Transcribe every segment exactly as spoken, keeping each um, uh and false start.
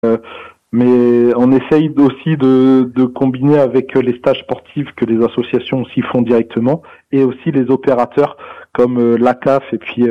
Euh, mais on essaye aussi de, de combiner avec les stages sportifs que les associations aussi font directement, et aussi les opérateurs comme euh, l'A C A F et puis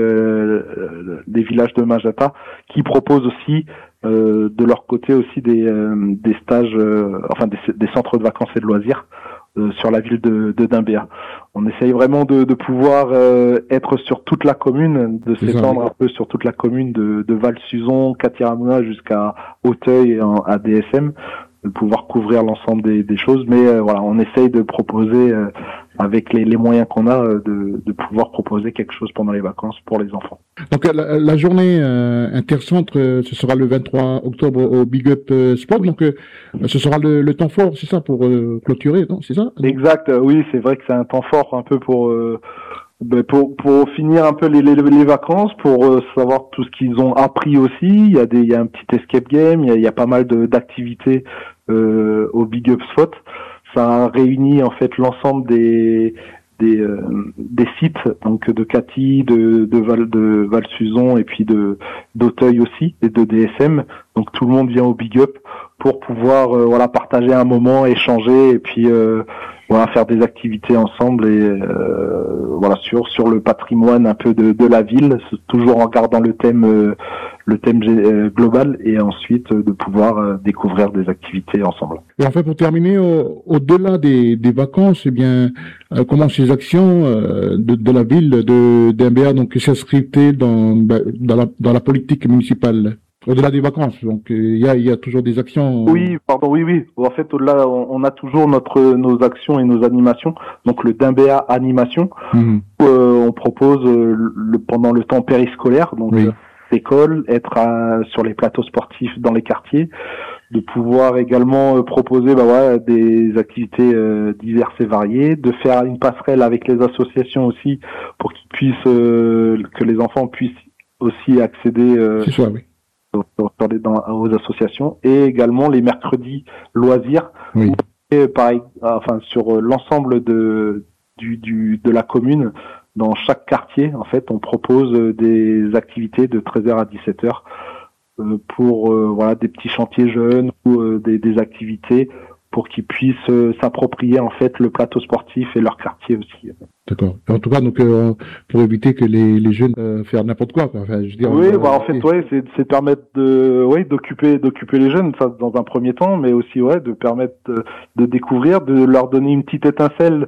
euh, les villages de Majata, qui proposent aussi euh, de leur côté aussi des, euh, des stages, euh, enfin des, des centres de vacances et de loisirs euh, sur la ville de, de Dimbéa. On essaye vraiment de, de pouvoir euh, être sur toute la commune, de C'est ça, s'étendre oui. un peu sur toute la commune de, de Val-Suzon, Catiramouna jusqu'à Auteuil et en, à D S M, de pouvoir couvrir l'ensemble des, des choses. Mais euh, voilà, on essaye de proposer, euh, avec les, les moyens qu'on a, euh, de, de pouvoir proposer quelque chose pendant les vacances pour les enfants. Donc la, la journée euh, intercentre, euh, ce sera le vingt-trois octobre au Big Up euh, Sport. Donc euh, ce sera le, le temps fort, c'est ça, pour euh, clôturer, non? C'est ça? Exact, euh, oui, c'est vrai que c'est un temps fort un peu pour euh, ben, pour pour finir un peu les les, les vacances, pour euh, savoir tout ce qu'ils ont appris aussi. Il y a des il y a un petit escape game, il y a, il y a pas mal de d'activités euh, au Big Up Spot. Ça réunit en fait l'ensemble des des euh, des sites, donc de Cathy, de de Val de Val-Suzon et puis de d'Auteuil aussi et de D S M. Donc tout le monde vient au Big Up pour pouvoir euh, voilà partager un moment, échanger et puis euh, voilà faire des activités ensemble et euh, voilà sur sur le patrimoine un peu de de la ville, toujours en gardant le thème euh, le thème euh, global, et ensuite euh, de pouvoir euh, découvrir des activités ensemble. Et en fait, pour terminer, au- au-delà des, des vacances, eh bien, euh, comment ces actions euh, de, de la ville de d'Mbéa donc s'inscrivent dans bah, dans la dans la politique municipale au-delà des vacances. Donc il y a il y a toujours des actions. Oui, pardon, oui, oui. En fait, là, on on a toujours notre nos actions et nos animations. Donc le Dimbéa Animation, Mhm. où, euh, on propose euh, le, pendant le temps périscolaire, donc Oui. euh, l'école, être à- sur les plateaux sportifs dans les quartiers, de pouvoir également euh, proposer bah, ouais, des activités euh, diverses et variées, de faire une passerelle avec les associations aussi pour qu'ils puissent euh, que les enfants puissent aussi accéder euh, C'est ça, oui. sur- sur les- dans- aux associations, et également les mercredis loisirs, Oui. et pareil, enfin sur euh, l'ensemble de du, du de la commune, dans chaque quartier en fait on propose euh, des activités de treize heures à dix-sept heures euh, pour euh, voilà des petits chantiers jeunes ou euh, des, des activités pour qu'ils puissent euh, s'approprier en fait le plateau sportif et leur quartier aussi. D'accord. En tout cas, donc euh, pour éviter que les, les jeunes euh, fassent n'importe quoi, quoi. Enfin, je veux dire. Oui, bah en euh, fait, ouais, c'est c'est permettre de, ouais, d'occuper, d'occuper les jeunes, ça dans un premier temps, mais aussi, ouais, de permettre de, de découvrir, de leur donner une petite étincelle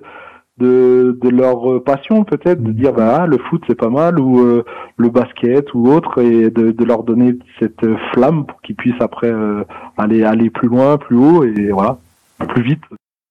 de de leur euh, passion peut-être, de Mhm. dire bah ah, le foot c'est pas mal, ou euh, le basket ou autre, et de de leur donner cette euh, flamme pour qu'ils puissent après euh, aller aller plus loin, plus haut et voilà, plus vite.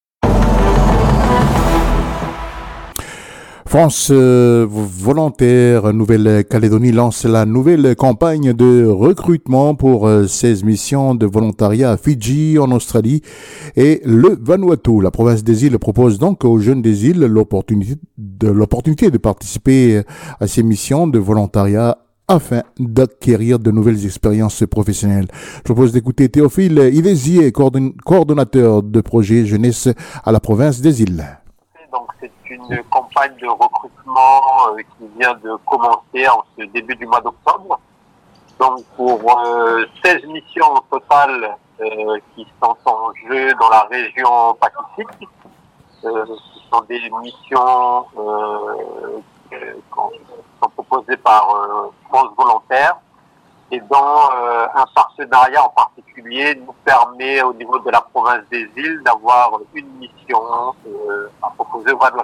France euh, Volontaire Nouvelle-Calédonie lance la nouvelle campagne de recrutement pour euh, seize missions de volontariat à Fidji, en Australie et le Vanuatu. La province des îles propose donc aux jeunes des îles l'opportunité de, l'opportunité de participer à ces missions de volontariat afin d'acquérir de nouvelles expériences professionnelles. Je propose d'écouter Théophile Idésier, coordon- coordonnateur de projet jeunesse à la province des îles. Donc c'est une campagne de recrutement euh, qui vient de commencer en ce début du mois d'octobre. Donc pour euh, seize missions au total euh, qui sont en jeu dans la région Pacifique. Euh, ce sont des missions euh, qui sont proposées par euh, France Volontaire, et dont euh, un partenariat en particulier nous permet au niveau de la province des îles d'avoir une mission euh, à proposer au Vanuatu.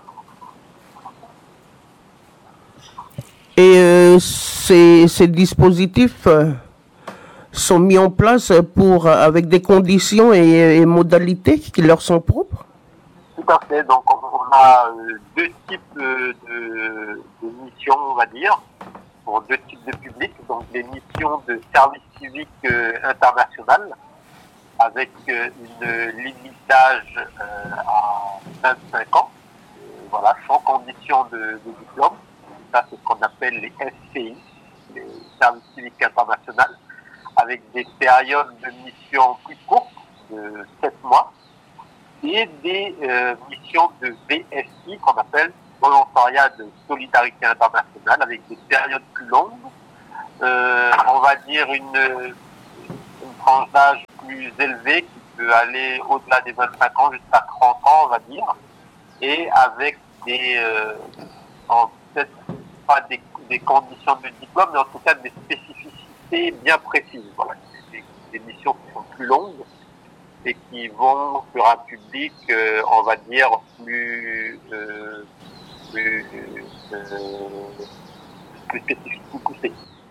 Et euh, ces, ces dispositifs euh, sont mis en place pour, avec des conditions et, et modalités qui leur sont propres? Tout à fait. Donc on a euh, deux types euh, de, de missions, on va dire, pour deux types de publics. Donc des missions de service civique euh, international, avec euh, une limite d'âge euh, à vingt-cinq ans, euh, voilà, sans condition de, de diplôme. Ça, c'est ce qu'on appelle les S C I, les services civiques internationaux, avec des périodes de mission plus courtes, de sept mois, et des euh, missions de V S I, qu'on appelle volontariat de solidarité internationale, avec des périodes plus longues, euh, on va dire une, une tranche d'âge plus élevée qui peut aller au-delà des vingt-cinq ans jusqu'à trente ans, on va dire, et avec des, euh, en peut-être pas des, des conditions de diplôme, mais en tout cas des spécificités bien précises. Voilà, des, des missions qui sont plus longues et qui vont sur un public, euh, on va dire, plus, euh, plus, euh, plus spécifique, plus poussé.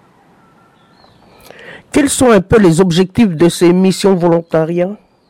Quels sont un peu les objectifs de ces missions volontariat?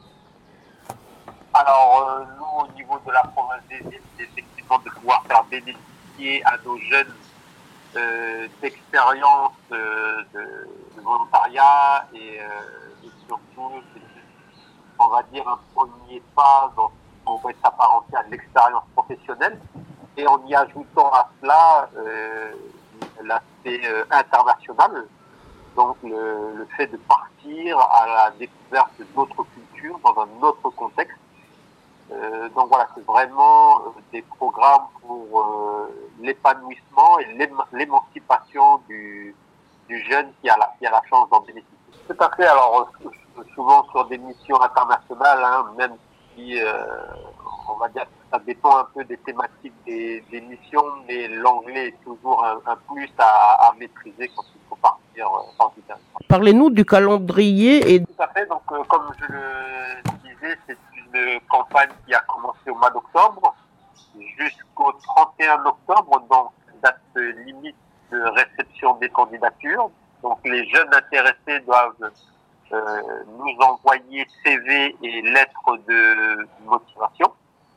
Alors, euh, nous, au niveau de la province des îles, c'est effectivement de pouvoir faire bénéficier à nos jeunes euh, d'expériences euh, de, de volontariat et, euh, et surtout, c'est, on va dire, un premier pas dans ce qu'on va s'apparenter à l'expérience professionnelle et en y ajoutant à cela euh, l'aspect euh, international. Donc le, le fait de partir à la découverte d'autres cultures dans un autre contexte. Euh, donc voilà, c'est vraiment euh, des programmes pour euh, l'épanouissement et l'émancipation du, du jeune qui a, la, qui a la chance d'en bénéficier. Tout à fait, alors euh, souvent sur des missions internationales, hein, même si euh, on va dire que ça dépend un peu des thématiques des, des missions, mais l'anglais est toujours un, un plus à, à maîtriser quand il faut partir euh, hors du territoire. Parlez-nous du calendrier et... Tout à fait, donc euh, comme je le disais, c'est une campagne qui a commencé au mois d'octobre jusqu'au trente et un octobre, donc date limite de réception des candidatures. Donc les jeunes intéressés doivent euh, nous envoyer C V et lettres de motivation.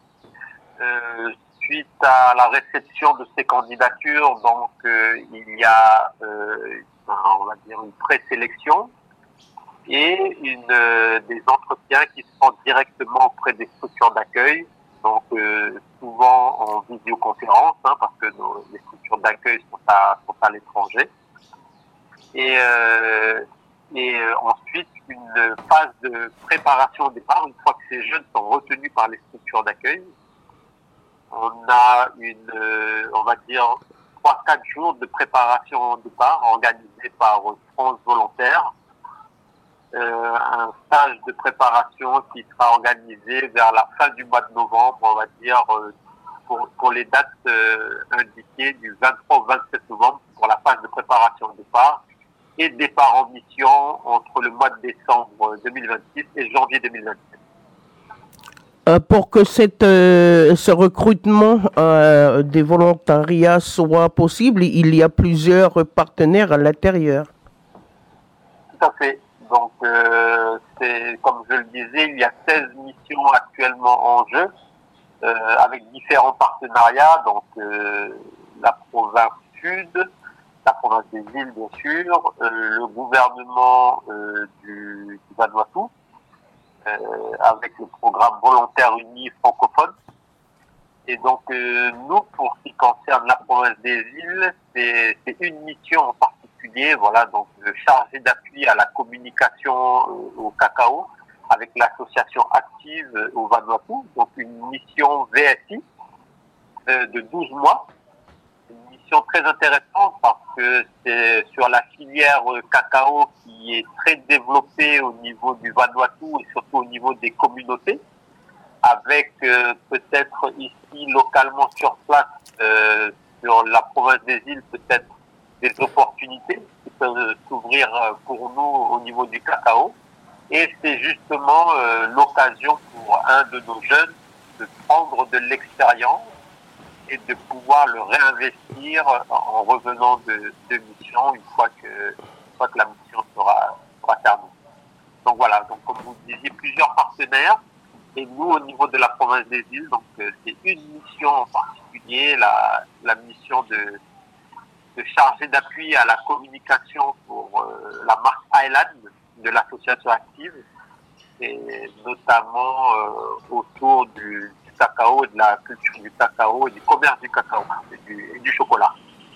Euh, suite à la réception de ces candidatures, donc euh, il y a euh, on va dire une présélection et une euh, des entretiens qui se font directement auprès des structures d'accueil, donc euh, souvent en visioconférence, hein, parce que nos, les structures d'accueil sont à sont à l'étranger. Et euh, et euh, ensuite une phase de préparation au départ, une fois que ces jeunes sont retenus par les structures d'accueil. On a une, euh, on va dire, trois quatre jours de préparation au départ organisés par France Volontaire. Euh, un stage de préparation qui sera organisé vers la fin du mois de novembre, on va dire, euh, pour, pour les dates euh, indiquées du vingt-trois au vingt-sept novembre pour la phase de préparation au départ et départ en mission entre le mois de décembre deux mille vingt-six et janvier deux mille vingt-sept. Pour que cette, euh, ce recrutement euh, des volontariats soit possible, il y a plusieurs partenaires à l'intérieur. Tout à fait. Donc, euh, c'est comme je le disais, il y a seize missions actuellement en jeu, euh, avec différents partenariats. Donc, euh, la province sud, la province des îles, bien sûr, euh, le gouvernement euh, du, du Vanuatu, Euh, avec le programme Volontaires Unis francophone. Et donc, euh, nous, pour ce qui concerne la province des îles, c'est, c'est une mission en particulier, voilà, donc euh, chargée d'appui à la communication euh, au cacao, avec l'association active euh, au Vanuatu, donc une mission V S I euh, de douze mois. Une mission très intéressante parce que c'est sur la filière cacao qui est très développée au niveau du Vanuatu et surtout au niveau des communautés, avec euh, peut-être ici localement sur place, euh, sur la province des îles, peut-être des opportunités qui peuvent s'ouvrir pour nous au niveau du cacao. Et c'est justement euh, l'occasion pour un de nos jeunes de prendre de l'expérience et de pouvoir le réinvestir en revenant de, de mission une fois que, une fois que la mission sera, sera terminée. Donc voilà, donc comme vous le disiez, plusieurs partenaires. Et nous, au niveau de la province des îles, donc c'est une mission en particulier, la, la mission de, de chargé d'appui à la communication pour euh, la marque Highland de l'association active, et notamment euh, autour du cacao, de la culture du cacao et du commerce du cacao et du, et du chocolat.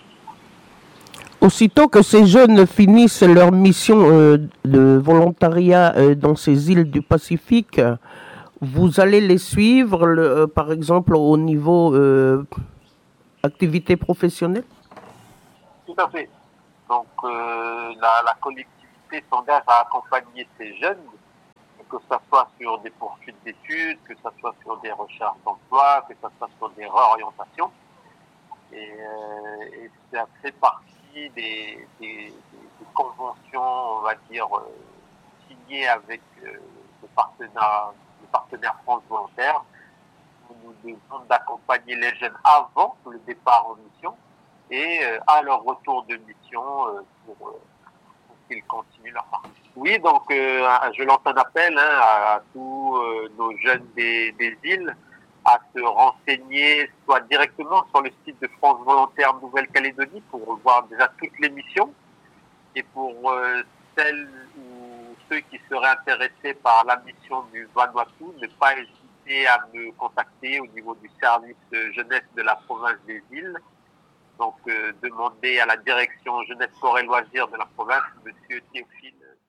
Aussitôt que ces jeunes finissent leur mission euh, de volontariat euh, dans ces îles du Pacifique, vous allez les suivre, le, euh, par exemple, au niveau euh, activité professionnelle? Tout à fait. Donc, euh, la, la collectivité C s'engage à accompagner ces jeunes, que ce soit sur des poursuites d'études, que ce soit sur des recherches d'emploi, que ce soit sur des réorientations. Et, euh, et ça fait partie des, des, des conventions, on va dire, euh, signées avec euh, le partenaire, le partenaire France Volontaire. Nous nous devons d'accompagner les jeunes avant le départ en mission et euh, à leur retour de mission euh, pour, euh, pour qu'ils continuent leur parcours. Oui, donc euh, je lance un appel hein, à, à tous euh, nos jeunes des, des îles à se renseigner soit directement sur le site de France Volontaire Nouvelle-Calédonie pour voir déjà toutes les missions, et pour euh, celles ou ceux qui seraient intéressés par la mission du Vanuatu, ne pas hésiter à me contacter au niveau du service jeunesse de la province des îles. Donc euh, demander à la direction jeunesse, sport et loisirs de la province, monsieur Théophile.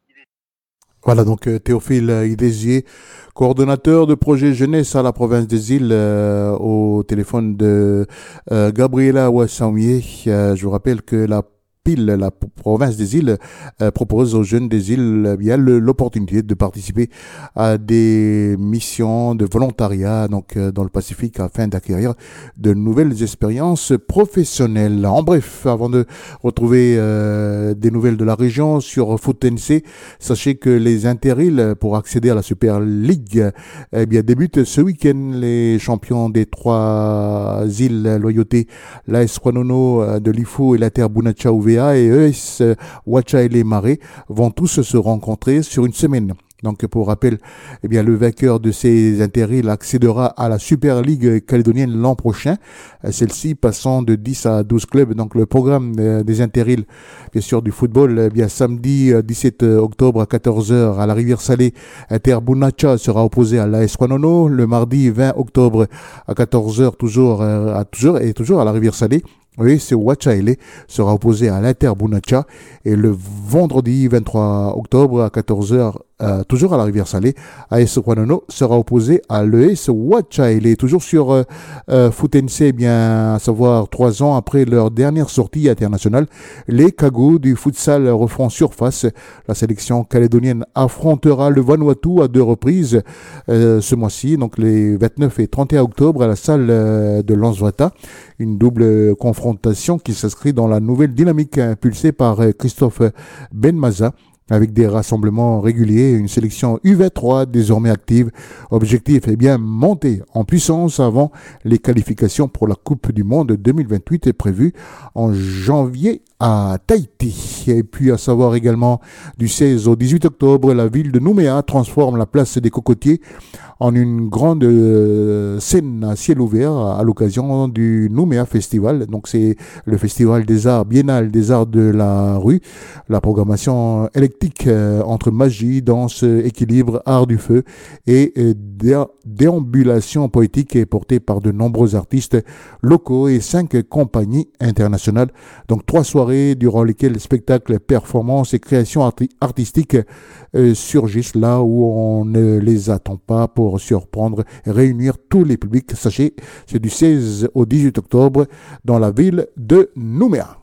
Voilà, donc euh, Théophile Idésier, coordonnateur de projet jeunesse à la province des îles, euh, au téléphone de euh, Gabriela Ouassamier. Euh, je vous rappelle que la pile, la province des îles euh, propose aux jeunes des îles euh, bien le, l'opportunité de participer à des missions de volontariat donc euh, dans le Pacifique afin d'acquérir de nouvelles expériences professionnelles. En bref, avant de retrouver euh, des nouvelles de la région sur Foot N C, sachez que les Interîles pour accéder à la Super League eh bien débutent ce week-end. Les champions des trois îles Loyauté, l'A S Wanono de l'Ifo et la Terre Bounatcha Ouvea et E S Wachaele Mare vont tous se rencontrer sur une semaine. Donc, pour rappel, eh bien, le vainqueur de ces interîles accédera à la Super League calédonienne l'an prochain. Celle-ci passant de dix à douze clubs. Donc, le programme des interîles, bien sûr, du football, eh bien, samedi dix-sept octobre à quatorze heures à la Rivière-Salée, Inter Bounatcha sera opposé à l'A S Wanono. Le mardi vingt octobre à quatorze heures, toujours, à, toujours, et toujours à la Rivière-Salée, oui, c'est Wachaele sera opposé à l'Inter Bounatcha, et le vendredi vingt-trois octobre à quatorze heures, euh, toujours à la Rivière-Salée, A S Wanono sera opposé à l'E S Wachaele. Toujours sur euh, euh, Foot N C, eh bien, à savoir trois ans après leur dernière sortie internationale, les Cagos du futsal referont surface. La sélection calédonienne affrontera le Vanuatu à deux reprises euh, ce mois-ci, donc les vingt-neuf et trente et un octobre à la salle euh, de Lansvata. Une double confrontation qui s'inscrit dans la nouvelle dynamique impulsée par Christophe Benmaza, avec des rassemblements réguliers et une sélection U vingt-trois désormais active. Objectif est bien monter en puissance avant les qualifications pour la Coupe du Monde deux mille vingt-huit est prévue en janvier à Tahiti. Et puis à savoir également du seize au dix-huit octobre, la ville de Nouméa transforme la place des Cocotiers en une grande euh, scène à ciel ouvert à, à l'occasion du Nouméa Festival. Donc c'est le festival des arts, biennal des arts de la rue. La programmation électrique euh, entre magie, danse, équilibre, art du feu et euh, dé- déambulation poétique est portée par de nombreux artistes locaux et cinq compagnies internationales. Donc trois soirées durant lesquelles spectacles, performances et créations arti- artistiques euh, surgissent là où on ne les attend pas pour surprendre et réunir tous les publics. Sachez, c'est du seize au dix-huit octobre dans la ville de Nouméa.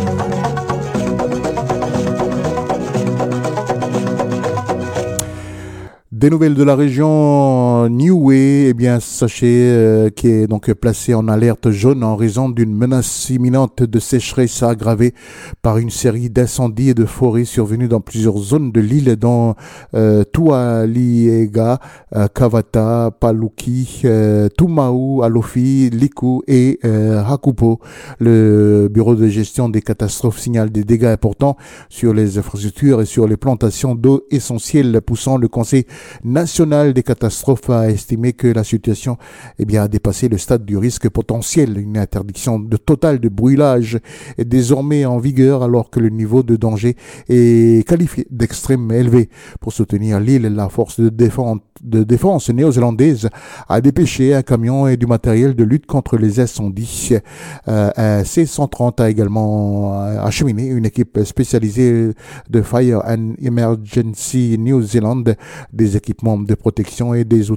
Des nouvelles de la région Niue, eh bien, sachez euh, qui est donc placé en alerte jaune en raison d'une menace imminente de sécheresse aggravée par une série d'incendies et de forêts survenus dans plusieurs zones de l'île, dont euh, Tualiega, euh, Kavata, Paluki, euh, Tumau, Alofi, Liku et euh, Hakupo. Le bureau de gestion des catastrophes signale des dégâts importants sur les infrastructures et sur les plantations d'eau essentielles, poussant le conseil national des catastrophes a estimé que la situation eh bien, a dépassé le stade du risque potentiel. Une interdiction de totale de brûlage est désormais en vigueur alors que le niveau de danger est qualifié d'extrême élevé. Pour soutenir l'île, la force de défense, de défense néo-zélandaise a dépêché un camion et du matériel de lutte contre les incendies. Euh, un C cent trente a également acheminé une équipe spécialisée de Fire and Emergency New Zealand, des équipements de protection et des outils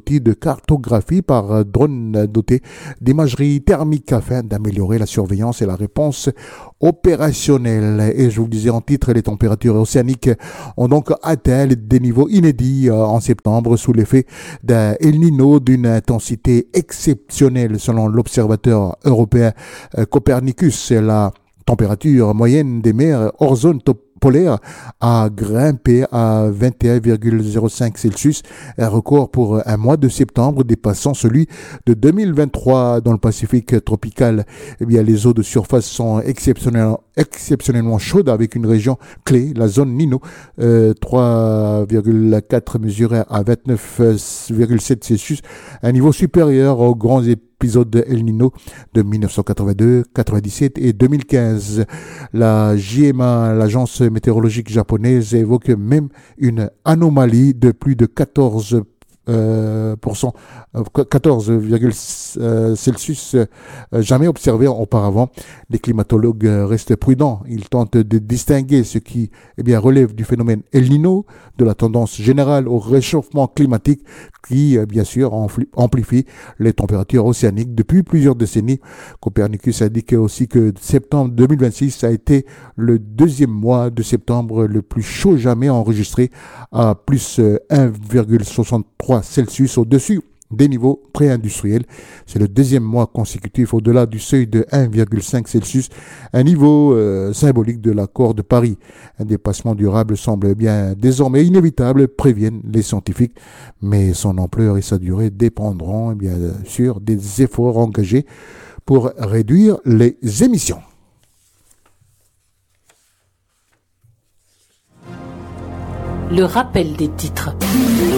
outils de cartographie par drone dotés d'imagerie thermique afin d'améliorer la surveillance et la réponse opérationnelle. Et je vous le disais en titre, les températures océaniques ont donc atteint des niveaux inédits en septembre sous l'effet d'un El Niño d'une intensité exceptionnelle selon l'observateur européen Copernicus. La température moyenne des mers hors zone polaire a grimpé à vingt et un virgule zéro cinq Celsius, un record pour un mois de septembre dépassant celui de deux mille vingt-trois. Dans le Pacifique tropical, eh bien, les eaux de surface sont exceptionnellement, exceptionnellement chaudes avec une région clé, la zone Nino, euh, trois virgule quatre mesuré à vingt-neuf virgule sept Celsius, un niveau supérieur aux grands épisodes de El Niño de dix-neuf cent quatre-vingt-deux, quatre-vingt-dix-sept et deux mille quinze. La J M A, l'agence météorologique japonaise, évoque même une anomalie de plus de quatorze Euh, pour cent, quatorze virgule Celsius euh, jamais observé auparavant. Les climatologues restent prudents. Ils tentent de distinguer ce qui eh bien, relève du phénomène El Niño de la tendance générale au réchauffement climatique qui, bien sûr, amplifie les températures océaniques depuis plusieurs décennies. Copernicus indique aussi que septembre deux mille vingt-six a été le deuxième mois de septembre le plus chaud jamais enregistré à plus un virgule soixante-trois Celsius au-dessus des niveaux pré-industriels. C'est le deuxième mois consécutif au-delà du seuil de un virgule cinq Celsius, un niveau euh, symbolique de l'accord de Paris. Un dépassement durable semble bien désormais inévitable, préviennent les scientifiques, mais son ampleur et sa durée dépendront eh bien sûr des efforts engagés pour réduire les émissions. Le rappel des titres.